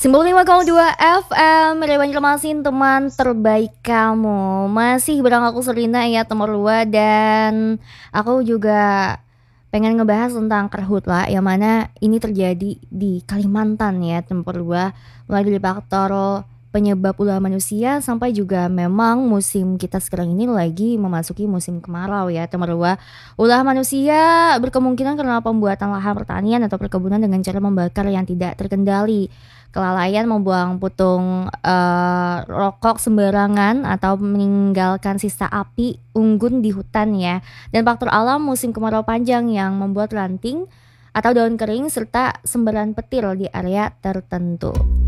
95,2 FM Banjarmasin, teman terbaik kamu. Masih bareng aku Serina ya teman Rua. Dan aku juga pengen ngebahas tentang karhutla, yang mana ini terjadi di Kalimantan ya teman Rua. Mulai dari faktor penyebab ulah manusia sampai juga memang musim kita sekarang ini lagi memasuki musim kemarau ya teman Rua. Ulah manusia berkemungkinan karena pembuatan lahan pertanian atau perkebunan dengan cara membakar yang tidak terkendali, kelalaian membuang putung rokok sembarangan, atau meninggalkan sisa api unggun di hutan ya. Dan faktor alam musim kemarau panjang yang membuat ranting atau daun kering serta sembaran petir di area tertentu.